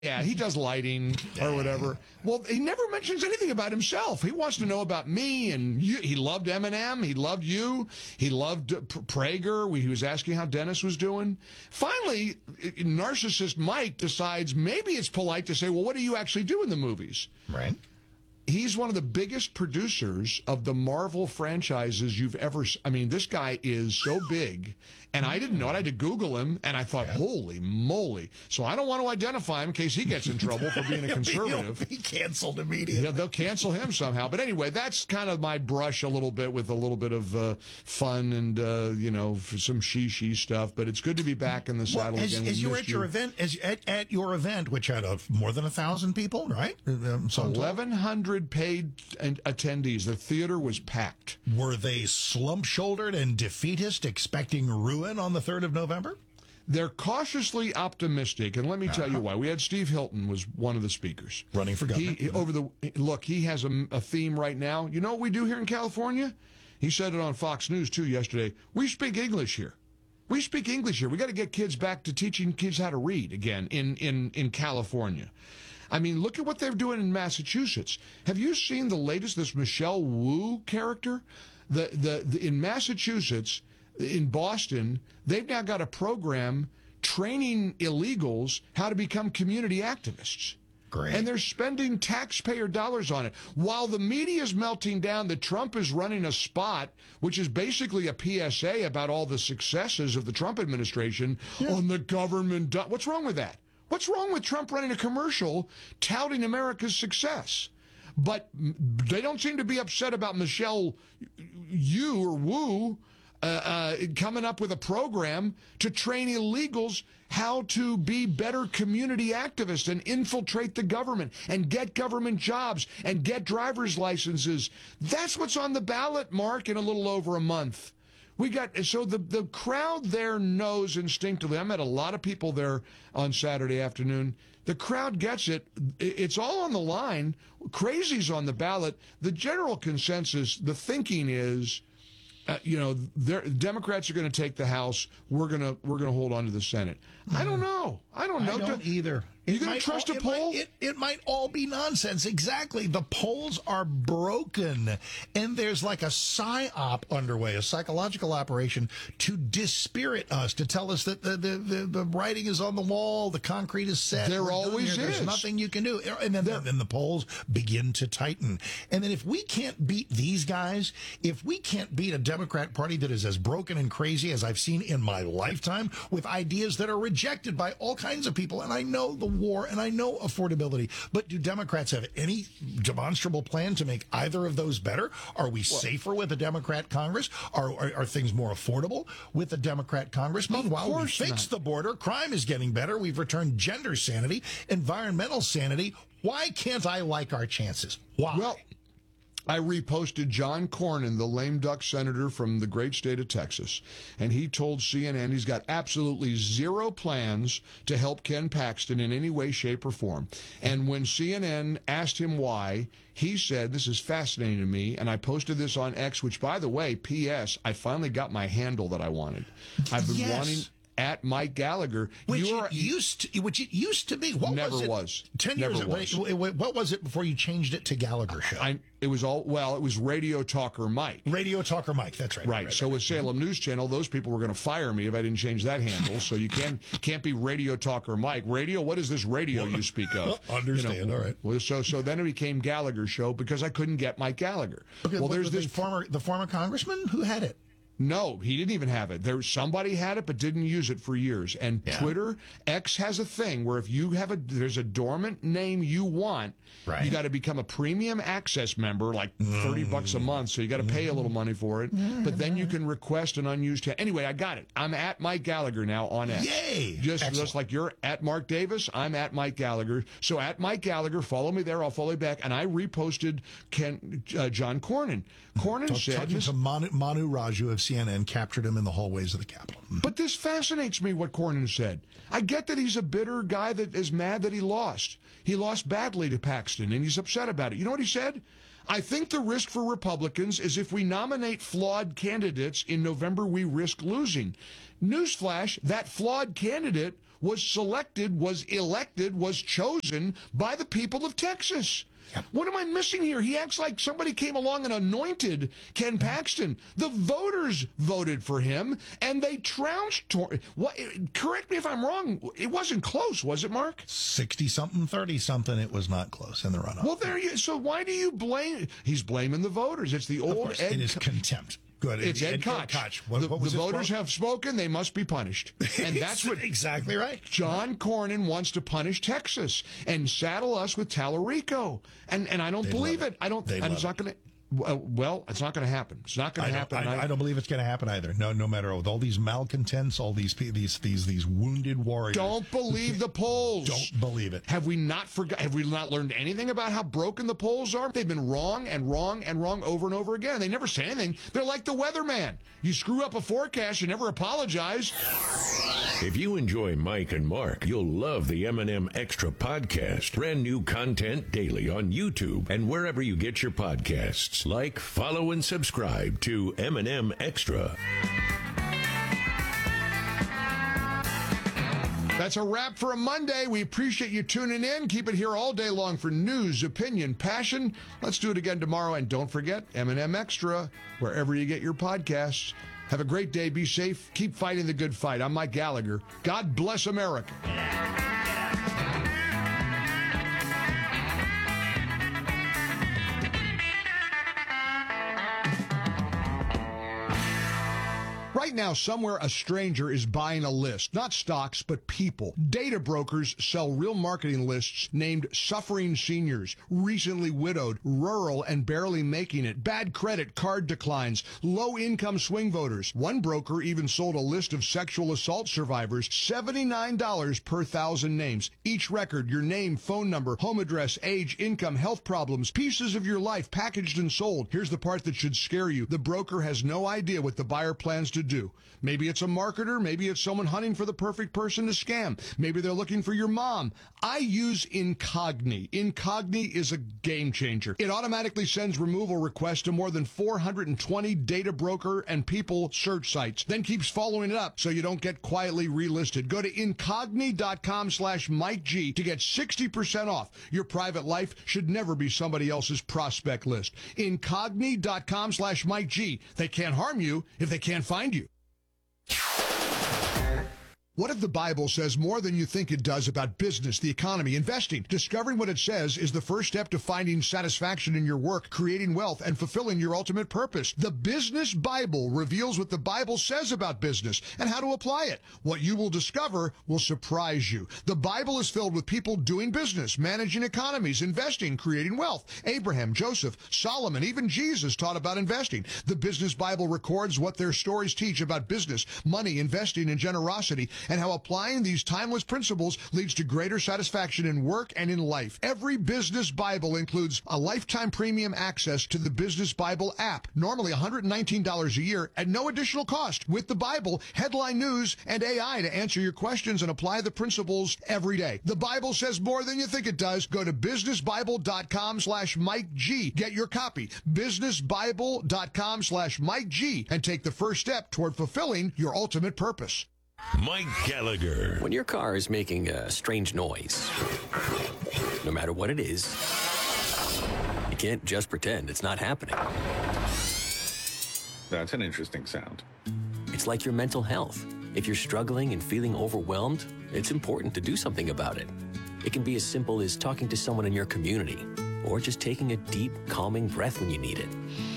Yeah, he does lighting or whatever. Well, he never mentions anything about himself. He wants to know about me and you. He loved Eminem. He loved you. He loved Prager. He was asking how Dennis was doing. Finally, narcissist Mike decides maybe it's polite to say, well, what do you actually do in the movies? Right. He's one of the biggest producers of the Marvel franchises you've ever. I mean, this guy is so big, and I didn't know it. I had to Google him, and I thought, holy moly! So I don't want to identify him in case he gets in trouble for being a conservative. He'll be canceled immediately. Yeah, they'll cancel him somehow. But anyway, that's kind of my brush a little bit with a little bit of fun and some she stuff. But it's good to be back in the saddle again. As you were at your event, at your event, which had more than 1,000 people, right? So 1,100 paid attendees. The theater was packed. Were they slump-shouldered and defeatist, expecting ruin on the 3rd of November? They're cautiously optimistic, and let me tell you why. We had Steve Hilton was one of the speakers. Running for governor. He has a theme right now. You know what we do here in California? He said it on Fox News, too, yesterday. We speak English here. We speak English here. We got to get kids back to teaching kids how to read again in California. I mean, look at what they're doing in Massachusetts. Have you seen the latest, this Michelle Wu character? In Massachusetts, in Boston, they've now got a program training illegals how to become community activists. Great. And they're spending taxpayer dollars on it. While the media is melting down that Trump is running a spot, which is basically a PSA about all the successes of the Trump administration on the government. What's wrong with that? What's wrong with Trump running a commercial touting America's success? But they don't seem to be upset about Michelle Wu coming up with a program to train illegals how to be better community activists and infiltrate the government and get government jobs and get driver's licenses. That's what's on the ballot, Mark, in a little over a month. So the crowd there knows instinctively. I met a lot of people there on Saturday afternoon. The crowd gets it. It's all on the line. Crazy's on the ballot. The general consensus, the thinking is, Democrats are going to take the House. We're going to hold on to the Senate. I don't know. I don't either. You going to trust a poll? It might all be nonsense. Exactly. The polls are broken. And there's like a psyop underway, a psychological operation to dispirit us, to tell us that the writing is on the wall, the concrete is set. There always is. There's nothing you can do. And then the polls begin to tighten. And then if we can't beat these guys, if we can't beat a Democrat Party that is as broken and crazy as I've seen in my lifetime, with ideas that are rejected by all kinds of people, and I know the war and I know affordability, but do Democrats have any demonstrable plan to make either of those better? Are we safer with a Democrat Congress? Are things more affordable with a Democrat Congress? Meanwhile, we fixed the border. Crime is getting better. We've returned gender sanity, environmental sanity. Why can't I like our chances? Why? Well, I reposted John Cornyn, the lame duck senator from the great state of Texas, and he told CNN he's got absolutely zero plans to help Ken Paxton in any way, shape, or form. And when CNN asked him why, he said, this is fascinating to me, and I posted this on X, which, by the way, P.S., I finally got my handle that I wanted. I've been wanting... At Mike Gallagher, which it used to be. What never was it? 10 never years. Was. What was it before you changed it to Gallagher Show? It was Radio Talker Mike. Radio Talker Mike. That's right. Right. So with Salem News Channel, those people were going to fire me if I didn't change that handle. So you can't be Radio Talker Mike. Radio. What is this radio you speak of? Understand. All right. Well, so then it became Gallagher Show because I couldn't get Mike Gallagher. Okay, well, there's the former congressman who had it. No, he didn't even have it. Somebody had it but didn't use it for years. And Twitter, X has a thing where if you have there's a dormant name you want, you got to become a premium access member, like $30 a month. So you got to pay a little money for it. But then you can request an unused. Anyway, I got it. I'm at Mike Gallagher now on X. Yay! Just like you're at Mark Davis, I'm at Mike Gallagher. So at Mike Gallagher, follow me there. I'll follow you back. And I reposted John Cornyn. Cornyn said, talking to Manu Raju of CNN captured him in the hallways of the Capitol. But this fascinates me, what Cornyn said. I get that he's a bitter guy that is mad that he lost. He lost badly to Paxton, and he's upset about it. You know what he said? I think the risk for Republicans is if we nominate flawed candidates in November, we risk losing. Newsflash, that flawed candidate was selected, was elected, was chosen by the people of Texas. What am I missing here? He acts like somebody came along and anointed Ken Paxton. The voters voted for him, and they trounced. Correct me if I'm wrong. It wasn't close, was it, Mark? 60-something, 30-something. It was not close in the runoff. Well, so why do you blame? He's blaming the voters. It's the old Ed. It is contempt. Good. It's Ed Koch. What was the voters have spoken. They must be punished. And that's what exactly right. John Cornyn wants to punish Texas and saddle us with Tallarico. And I don't believe it. I don't. It's not going to. Well, it's not going to happen. It's not going to happen. I don't believe it's going to happen either. No matter what. All these malcontents, all these wounded warriors. Don't believe the polls. Don't believe it. Have we not learned anything about how broken the polls are? They've been wrong and wrong and wrong over and over again. They never say anything. They're like the weatherman. You screw up a forecast, you never apologize. If you enjoy Mike and Mark, you'll love the M&M Extra podcast. Brand new content daily on YouTube and wherever you get your podcasts. Like, follow, and subscribe to M&M Extra. That's a wrap for a Monday. We appreciate you tuning in. Keep it here all day long for news, opinion, passion. Let's do it again tomorrow. And don't forget, M&M Extra, wherever you get your podcasts. Have a great day. Be safe. Keep fighting the good fight. I'm Mike Gallagher. God bless America. Right now, somewhere a stranger is buying a list, not stocks, but people. Data brokers sell real marketing lists named suffering seniors, recently widowed, rural and barely making it, bad credit, card declines, low-income swing voters. One broker even sold a list of sexual assault survivors, $79 per 1,000 names. Each record, your name, phone number, home address, age, income, health problems, pieces of your life packaged and sold. Here's the part that should scare you. The broker has no idea what the buyer plans to do. Maybe it's a marketer. Maybe it's someone hunting for the perfect person to scam. Maybe they're looking for your mom. I use Incogni. Incogni is a game changer. It automatically sends removal requests to more than 420 data broker and people search sites, then keeps following it up so you don't get quietly relisted. Go to Incogni.com/Mike G to get 60% off. Your private life should never be somebody else's prospect list. Incogni.com/Mike G. They can't harm you if they can't find you. What if the Bible says more than you think it does about business, the economy, investing? Discovering what it says is the first step to finding satisfaction in your work, creating wealth, and fulfilling your ultimate purpose. The Business Bible reveals what the Bible says about business and how to apply it. What you will discover will surprise you. The Bible is filled with people doing business, managing economies, investing, creating wealth. Abraham, Joseph, Solomon, even Jesus taught about investing. The Business Bible records what their stories teach about business, money, investing, and generosity, and how applying these timeless principles leads to greater satisfaction in work and in life. Every Business Bible includes a lifetime premium access to the Business Bible app, normally $119 a year at no additional cost. With the Bible, headline news, and AI to answer your questions and apply the principles every day. The Bible says more than you think it does. Go to businessbible.com/Mike G. Get your copy. businessbible.com/Mike G. and take the first step toward fulfilling your ultimate purpose. Mike Gallagher. When your car is making a strange noise, no matter what it is, you can't just pretend it's not happening. That's an interesting sound. It's like your mental health. If you're struggling and feeling overwhelmed, it's important to do something about it. It can be as simple as talking to someone in your community, or just taking a deep, calming breath when you need it.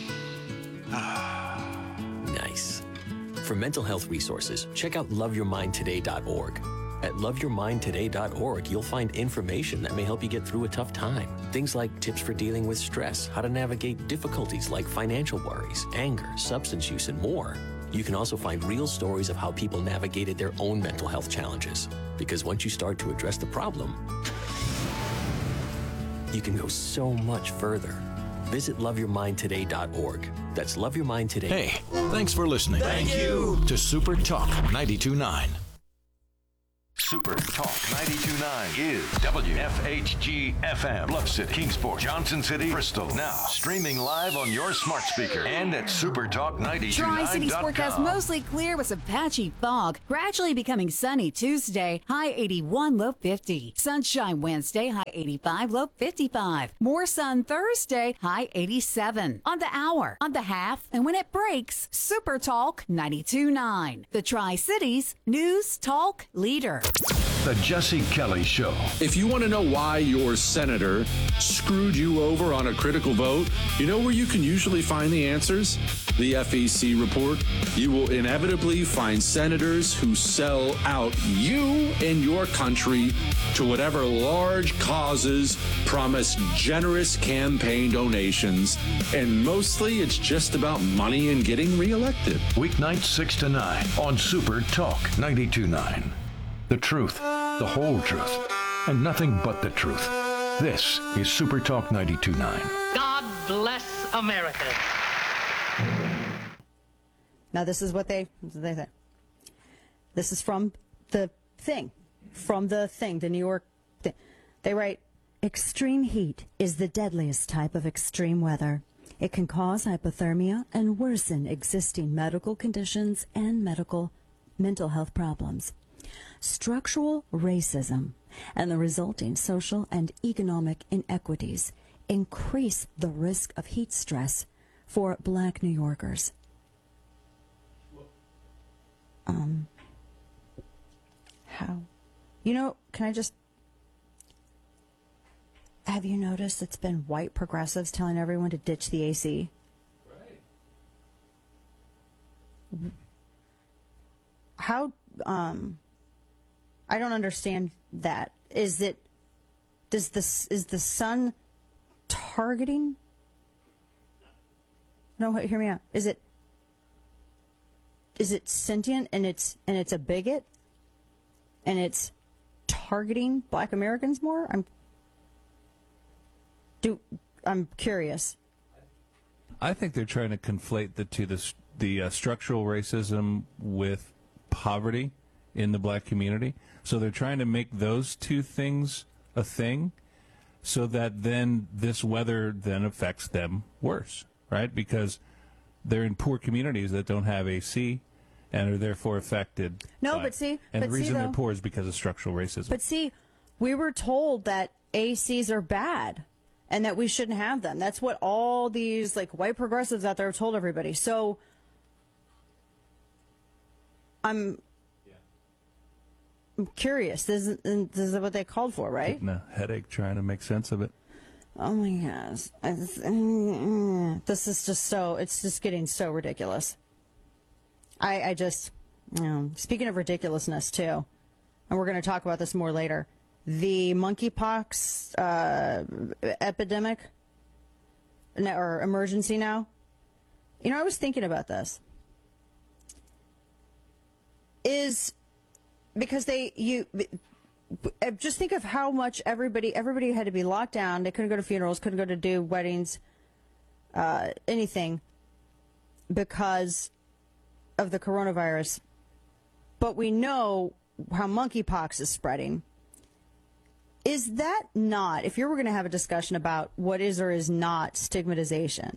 Nice. For mental health resources, check out loveyourmindtoday.org. At loveyourmindtoday.org, you'll find information that may help you get through a tough time. Things like tips for dealing with stress, how to navigate difficulties like financial worries, anger, substance use, and more. You can also find real stories of how people navigated their own mental health challenges. Because once you start to address the problem, you can go so much further. Visit loveyourmindtoday.org. That's Love Your Mind Today. Hey, thanks for listening. Thank you to Super Talk 92.9. Super Talk 92.9 is WFHG FM. Bluff City, Kingsport, Johnson City, Bristol. Now, streaming live on your smart speaker and at supertalk929.com. Tri-Cities forecast mostly clear with some patchy fog. Gradually becoming sunny Tuesday, high 81, low 50. Sunshine Wednesday, high 85, low 55. More sun Thursday, high 87. On the hour, on the half, and when it breaks, Super Talk 92.9. The Tri-Cities News Talk Leader. The Jesse Kelly Show. If you want to know why your senator screwed you over on a critical vote, you know where you can usually find the answers? The FEC report. You will inevitably find senators who sell out you and your country to whatever large causes, promise generous campaign donations, and mostly it's just about money and getting reelected. Weeknights 6 to 9 on Super Talk 92.9. The truth, the whole truth, and nothing but the truth. This is Super Talk 92.9. God bless America. Now, this is what they say. This is from the thing, the New York thing. They write, extreme heat is the deadliest type of extreme weather. It can cause hypothermia and worsen existing medical conditions and mental health problems. Structural racism and the resulting social and economic inequities increase the risk of heat stress for Black New Yorkers. How? Can I just... Have you noticed it's been white progressives telling everyone to ditch the AC? Right. How, I don't understand that. Is the sun targeting? No, hear me out. Is it sentient and it's a bigot and it's targeting Black Americans more? I'm curious. I think they're trying to conflate the structural racism with poverty in the Black community. So they're trying to make those two things a thing so that then this weather then affects them worse, right? Because they're in poor communities that don't have AC and are therefore affected. No, by, and the reason they're poor is because of structural racism. But see, we were told that ACs are bad and that we shouldn't have them. That's what all these white progressives out there have told everybody. So I'm curious. This is what they called for, right? Getting a headache trying to make sense of it. Oh my gosh. This is just it's just getting so ridiculous. I just, speaking of ridiculousness too, and we're going to talk about this more later, the monkeypox epidemic or emergency now. I was thinking about this. Because just think of how much everybody had to be locked down. They couldn't go to funerals, couldn't go to do weddings, anything because of the coronavirus. But we know how monkeypox is spreading. Is that not, if you were going to have a discussion about what is or is not stigmatization,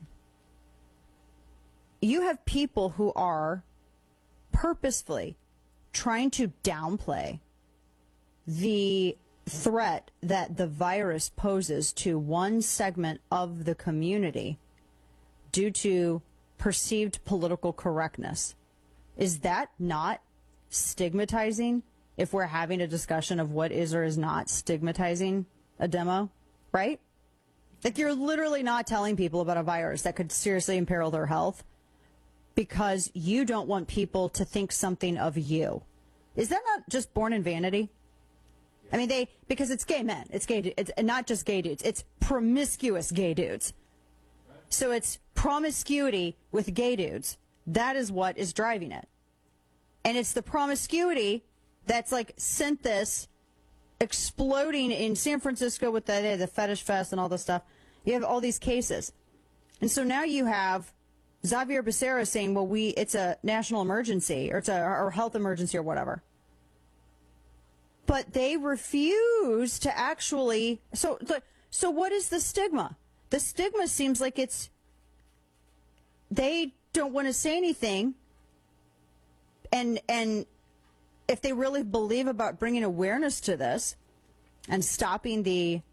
you have people who are purposefully trying to downplay the threat that the virus poses to one segment of the community due to perceived political correctness. Is that not stigmatizing if we're having a discussion of what is or is not stigmatizing a demo, right? You're literally not telling people about a virus that could seriously imperil their health because you don't want people to think something of you. Is that not just born in vanity? I mean, because it's gay men. It's not just gay dudes. It's promiscuous gay dudes. So it's promiscuity with gay dudes. That is what is driving it. And it's the promiscuity that's sent this exploding in San Francisco with the fetish fest and all this stuff. You have all these cases. And so now you have Xavier Becerra saying, well, it's a national emergency or it's a health emergency or whatever. but they refuse to actually. So what is the stigma? The stigma seems like it's they don't want to say anything, and if they really believe about bringing awareness to this and stopping the